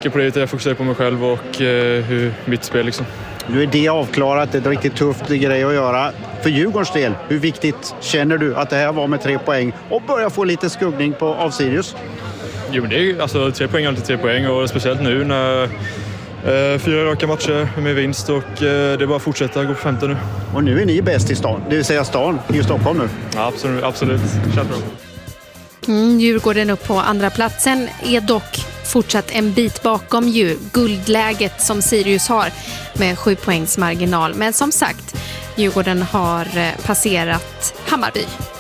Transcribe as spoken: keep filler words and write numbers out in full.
mycket på det. Jag fokuserar på mig själv och eh, hur mitt spel liksom. Nu är det avklarat, det är en riktigt tufft grej att göra. För Djurgårdens del, hur viktigt känner du att det här var med tre poäng och börja få lite skuggning på av Sirius? Jo, men det är ju, alltså tre poäng är alltid tre poäng och speciellt nu när eh, fyra raka matcher med vinst och eh, det är bara att fortsätta gå på femton nu. Och nu är ni bäst i stan, det vill säga stan i Stockholm nu. Ja, absolut, absolut. Känns bra. Mm, Djurgården upp på andra platsen är dock fortsatt en bit bakom ju guldläget som Sirius har med sju poängs marginal. Men som sagt, Djurgården har passerat Hammarby.